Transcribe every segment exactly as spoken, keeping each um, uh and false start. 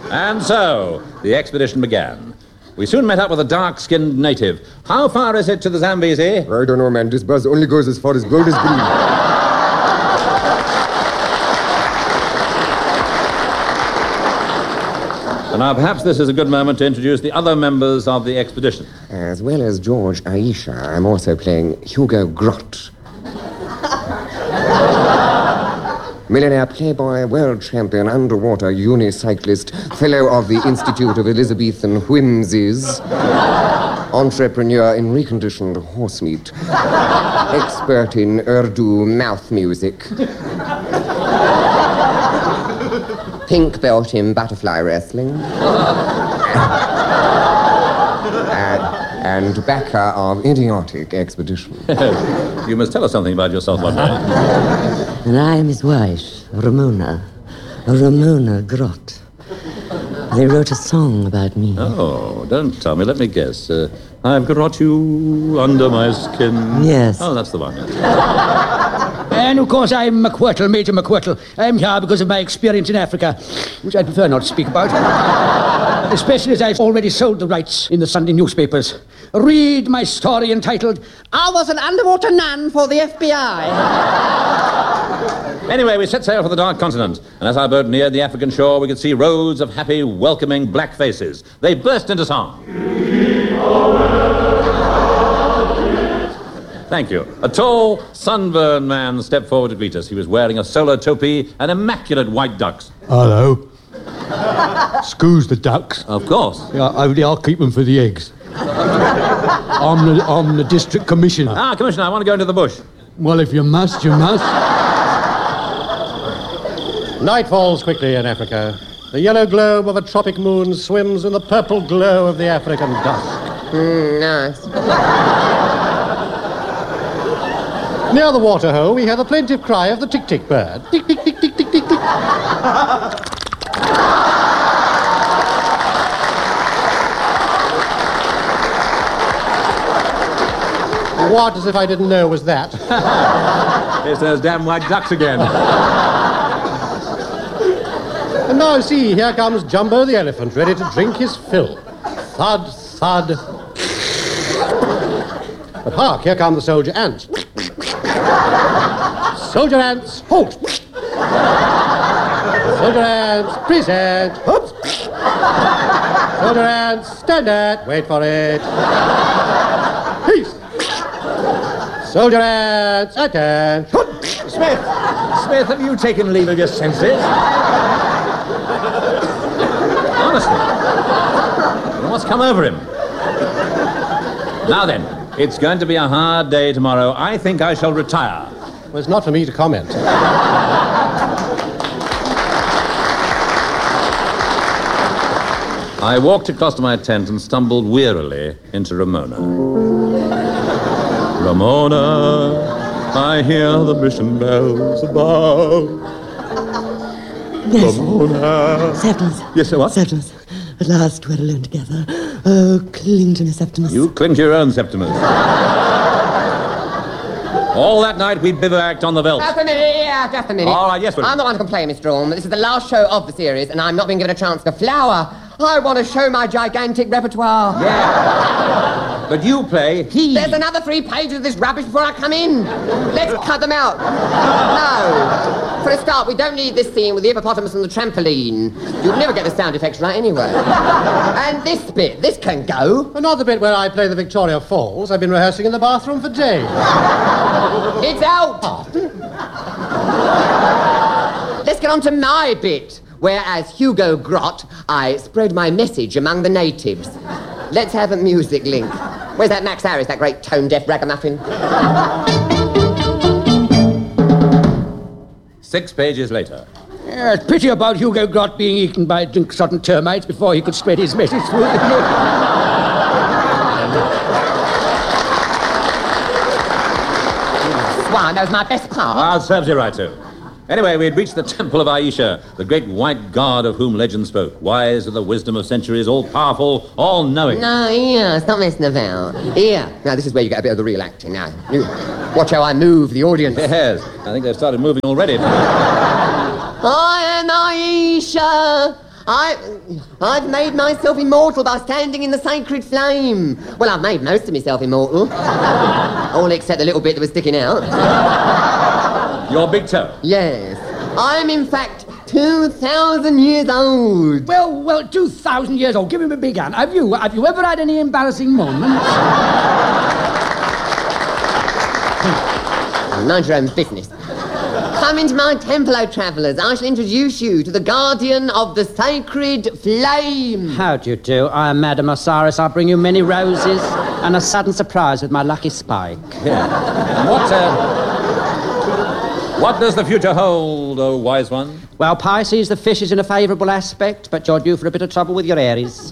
And so, the expedition began. We soon met up with a dark-skinned native. How far is it to the Zambezi? I don't know, man. This bus only goes as far as Golders Green. And now perhaps this is a good moment to introduce the other members of the expedition. As well as George Aisha, I'm also playing Hugo Grot. Millionaire playboy, world champion, underwater unicyclist, fellow of the Institute of Elizabethan Whimsies, entrepreneur in reconditioned horse meat, expert in Urdu mouth music, pink belt in butterfly wrestling, uh, and backer of idiotic expedition. You must tell us something about yourself, my man. And I am his wife, Ramona. Ramona Grot. They wrote a song about me. Oh, don't tell me. Let me guess. Uh, I've got you under my skin. Yes. Oh, that's the one. And, of course, I'm McWhirtle, Major McWhirtle. I'm here because of my experience in Africa, which I'd prefer not to speak about. Especially as I've already sold the rights in the Sunday newspapers. Read my story entitled, I Was an Underwater Nun for the F B I. Anyway, we set sail for the Dark Continent, and as our boat neared the African shore, we could see rows of happy, welcoming black faces. They burst into song. Thank you. A tall, sunburned man stepped forward to greet us. He was wearing a solar topi and immaculate white ducks. Hello. Excuse the ducks. Of course. Yeah, only I'll keep them for the eggs. I'm the, I'm the district commissioner. Ah, Commissioner, I want to go into the bush. Well, if you must, you must. Night falls quickly in Africa. The yellow globe of a tropic moon swims in the purple glow of the African dusk. Mm, nice. Near the waterhole, we hear the plaintive cry of the tick-tick bird. Tick-tick-tick-tick-tick-tick-tick. What, as if I didn't know, was that? It's those damn white ducks again. And now, see, here comes Jumbo the elephant, ready to drink his fill. Thud, thud. But hark, here come the soldier ants. Soldier ants, halt! Soldier ants, present! Oops! Soldier ants, stand at, wait for it. Peace! Soldier ants, attend! Smith! Smith, have you taken leave of your senses? Honestly. What's come over him? Now then, it's going to be a hard day tomorrow. I think I shall retire. Well, it's not for me to comment. I walked across to my tent and stumbled wearily into Ramona. Ramona, I hear the mission bells above. Yes. Ramona. Septimus. Yes, sir, what? Septimus. At last we're alone together. Oh, cling to me, Septimus. You cling to your own, Septimus. All that night we bivouacked on the veldt. Just a minute, yeah, just a minute. All right, yes, William. I'm the one to complain, Mister Orme. This is the last show of the series, and I'm not being given a chance to flower. I want to show my gigantic repertoire. Yeah. But you play he. There's another three pages of this rubbish before I come in. Let's cut them out. No. For a start, we don't need this scene with the hippopotamus and the trampoline. You'd never get the sound effects right anyway. And this bit, this can go. Another bit where I play the Victoria Falls. I've been rehearsing in the bathroom for days. It's out. Let's get on to my bit, where as Hugo Grot, I spread my message among the natives. Let's have a music link. Where's that Max Harris, that great tone-deaf ragamuffin? Six pages later. Yeah, it's pity about Hugo Grot being eaten by drink-sodden termites before he could spread his message through the Swan, that was my best part. Ah, it serves you right, too. Anyway, we had reached the temple of Aisha, the great white god of whom legend spoke, wise with the wisdom of centuries, all-powerful, all-knowing. No, yeah, stop messing about. Here. Now, this is where you get a bit of the real acting. Now, you watch how I move the audience. Yes, I think they've started moving already. I am Aisha. I, I've made myself immortal by standing in the sacred flame. Well, I've made most of myself immortal. All except the little bit that was sticking out. Your big toe? Yes. I'm, in fact, two thousand years old. Well, well, two thousand years old. Give him a big hand. Have you, have you ever had any embarrassing moments? Mind your own business. Come into my temple, O travellers. I shall introduce you to the guardian of the sacred flame. How do you do? I am Madam Osiris. I'll bring you many roses and a sudden surprise with my lucky spike. Yeah. What, uh... What does the future hold, O wise one? Well, Pisces, the fish is in a favourable aspect, but you're due for a bit of trouble with your Aries.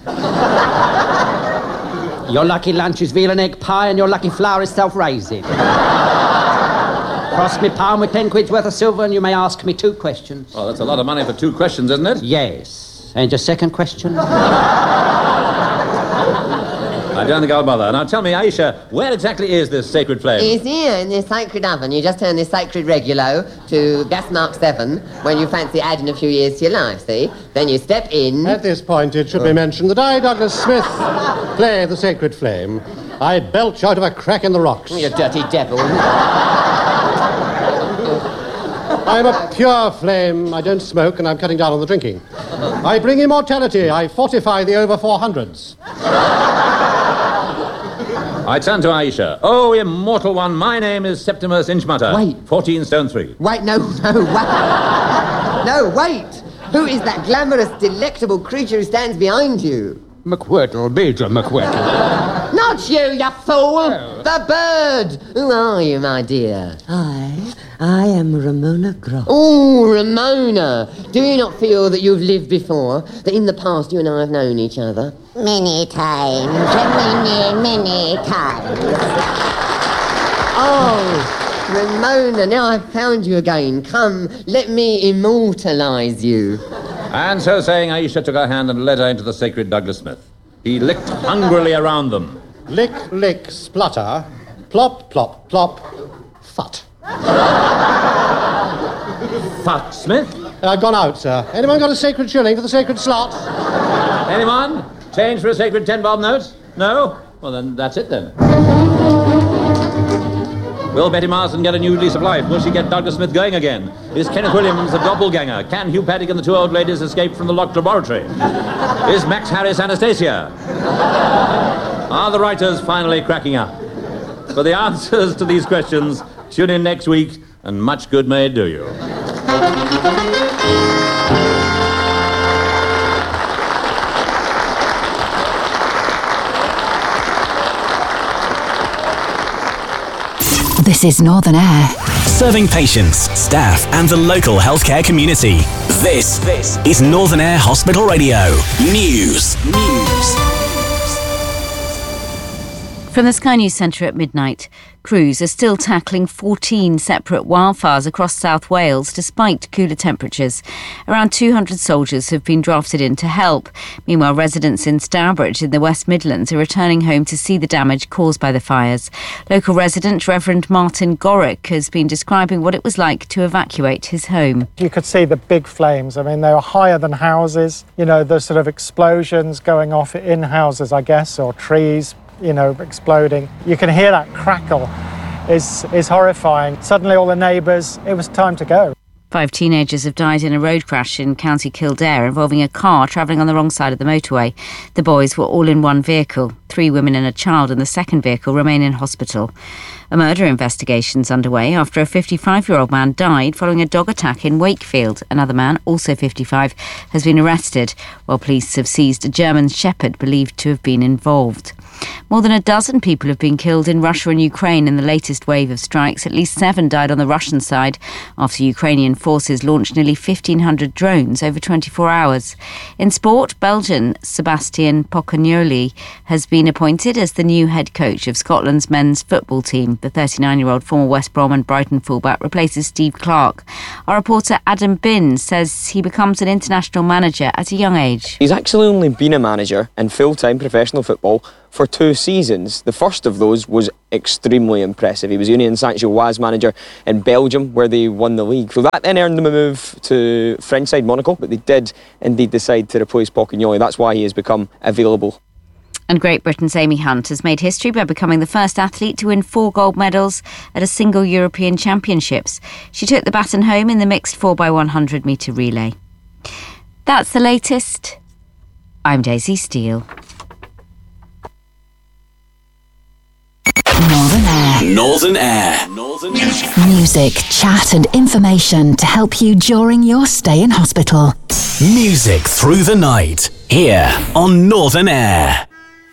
Your lucky lunch is veal and egg pie, and your lucky flower is self-raising. Cross me palm with ten quid's worth of silver, and you may ask me two questions. Well, that's a lot of money for two questions, isn't it? Yes. And your second question? I don't think I'll bother. Now tell me, Aisha, where exactly is this sacred flame? It's here in this sacred oven. You just turn this sacred regulo to gas mark seven when you fancy adding a few years to your life, see? Then you step in... At this point, it should be mentioned that I, Douglas Smith, play the sacred flame. I belch out of a crack in the rocks. You dirty devil. I'm a pure flame. I don't smoke, and I'm cutting down on the drinking. I bring immortality. I fortify the over four hundreds. I turn to Aisha. Oh, immortal one, my name is Septimus Inchmutter. Wait. fourteen stone three. Wait, no, no, wait. No, wait. Who is that glamorous, delectable creature who stands behind you? McWhirtle, Major McWhirtle. Not you, you fool! Oh. The bird! Who are you, my dear? I, I am Ramona Groff. Oh, Ramona! Do you not feel that you've lived before? That in the past you and I have known each other? Many times, many, many times. Oh, Ramona, now I've found you again. Come, let me immortalise you. And so saying, Aisha took her hand and led her into the sacred Douglas Smith. He licked hungrily around them. Lick, lick, splutter, plop, plop, plop, fut. Fut, Smith? I've gone out, sir. Anyone got a sacred shilling for the sacred slot? Anyone? Change for a sacred ten-bob note? No? Well, then that's it, then. Will Betty Marsden get a new lease of life? Will she get Douglas Smith going again? Is Kenneth Williams a doppelganger? Can Hugh Paddick and the two old ladies escape from the locked laboratory? Is Max Harris Anastasia? Are the writers finally cracking up? For the answers to these questions, tune in next week, and much good may it do you. This is Northern Air. Serving patients, staff and the local healthcare community. This, this is Northern Air Hospital Radio. News. News. From the Sky News Centre at midnight, crews are still tackling fourteen separate wildfires across South Wales despite cooler temperatures. Around two hundred soldiers have been drafted in to help. Meanwhile, residents in Stourbridge in the West Midlands are returning home to see the damage caused by the fires. Local resident Reverend Martin Gorrick has been describing what it was like to evacuate his home. You could see the big flames. I mean, they were higher than houses. You know, the sort of explosions going off in houses, I guess, or trees, you know, exploding. You can hear that crackle. Is is horrifying. Suddenly all the neighbours, it was time to go. Five teenagers have died in a road crash in County Kildare involving a car travelling on the wrong side of the motorway. The boys were all in one vehicle. Three women and a child in the second vehicle remain in hospital. A murder investigation is underway after a fifty-five-year-old man died following a dog attack in Wakefield. Another man, also fifty-five, has been arrested, while police have seized a German shepherd believed to have been involved. More than a dozen people have been killed in Russia and Ukraine in the latest wave of strikes. At least seven died on the Russian side after Ukrainian forces launched nearly fifteen hundred drones over twenty-four hours. In sport, Belgian Sebastian Pocagnoli has been appointed as the new head coach of Scotland's men's football team. The thirty-nine-year-old former West Brom and Brighton fullback replaces Steve Clarke. Our reporter Adam Bin says he becomes an international manager at a young age. He's actually only been a manager in full-time professional football for two seasons. The first of those was extremely impressive. He was Union Saint-Gilloise manager in Belgium, where they won the league. So that then earned them a move to French side Monaco, but they did indeed decide to replace Poquignoli. That's why he has become available. And Great Britain's Amy Hunt has made history by becoming the first athlete to win four gold medals at a single European Championships. She took the baton home in the mixed four by one hundred metre relay. That's the latest. I'm Daisy Steele. Northern Air. Northern Air. Northern Air. Music, chat and information to help you during your stay in hospital. Music through the night. Here on Northern Air.